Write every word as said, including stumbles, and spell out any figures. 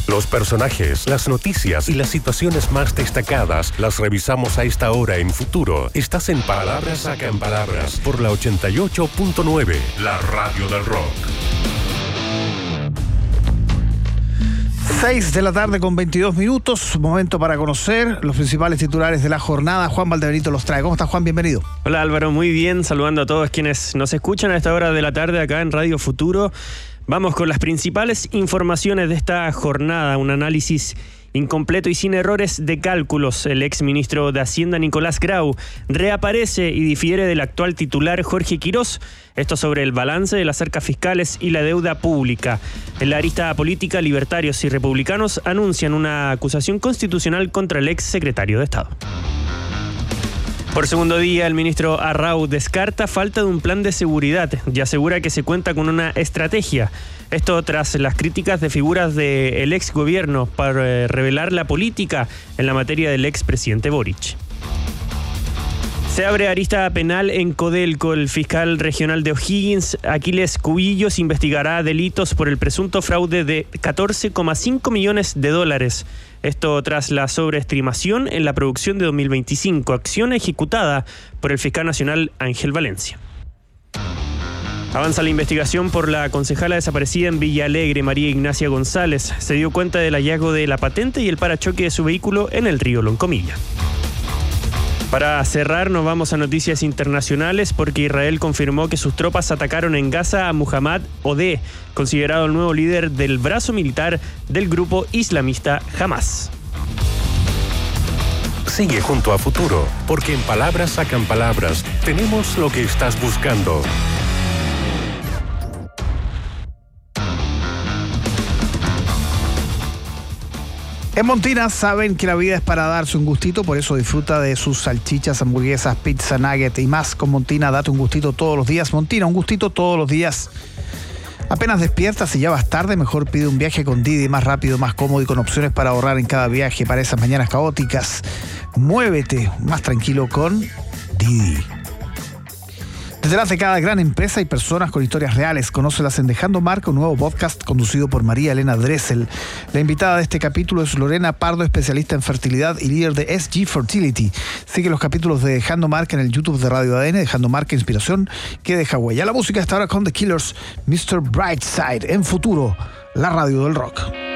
Los personajes, las noticias y las situaciones más destacadas las revisamos a esta hora en Futuro. Estás en Palabras Sacan Palabras por la ochenta y ocho punto nueve, la radio del rock. seis de la tarde con veintidós minutos, momento para conocer los principales titulares de la jornada. Juan Valdebenito los trae. ¿Cómo estás, Juan? Bienvenido. Hola, Álvaro, muy bien, saludando a todos quienes nos escuchan a esta hora de la tarde acá en Radio Futuro. Vamos con las principales informaciones de esta jornada, un análisis incompleto y sin errores de cálculos. El exministro de Hacienda, Nicolás Grau, reaparece y difiere del actual titular Jorge Quirós. Esto sobre el balance de las arcas fiscales y la deuda pública. En la arista política, libertarios y republicanos anuncian una acusación constitucional contra el ex secretario de Estado. Por segundo día, el ministro Arrau descarta falta de un plan de seguridad y asegura que se cuenta con una estrategia. Esto tras las críticas de figuras del ex gobierno para revelar la política en la materia del ex presidente Boric. Se abre arista penal en Codelco. El fiscal regional de O'Higgins, Aquiles Cubillos, investigará delitos por el presunto fraude de catorce coma cinco millones de dólares. Esto tras la sobreestimación en la producción de dos mil veinticinco, acción ejecutada por el fiscal nacional Ángel Valencia. Avanza la investigación por la concejala desaparecida en Villa Alegre, María Ignacia González. Se dio cuenta del hallazgo de la patente y el parachoque de su vehículo en el río Loncomilla. Para cerrar, nos vamos a noticias internacionales porque Israel confirmó que sus tropas atacaron en Gaza a Muhammad Odeh, considerado el nuevo líder del brazo militar del grupo islamista Hamas. Sigue junto a Futuro, porque en Palabras Sacan Palabras tenemos lo que estás buscando. En Montina saben que la vida es para darse un gustito, por eso disfruta de sus salchichas, hamburguesas, pizza, nugget y más. Con Montina, date un gustito todos los días. Montina, un gustito todos los días. Apenas despiertas y ya vas tarde, mejor pide un viaje con Didi, más rápido, más cómodo y con opciones para ahorrar en cada viaje para esas mañanas caóticas. Muévete más tranquilo con Didi. Detrás de cada gran empresa hay personas con historias reales. Conócelas en Dejando Marca, un nuevo podcast conducido por María Elena Dressel. La invitada de este capítulo es Lorena Pardo, especialista en fertilidad y líder de S G Fertility. Sigue los capítulos de Dejando Marca en el YouTube de Radio A D N, Dejando Marca, inspiración que deja huella. La música está ahora con The Killers, mister Brightside, en Futuro, la radio del rock.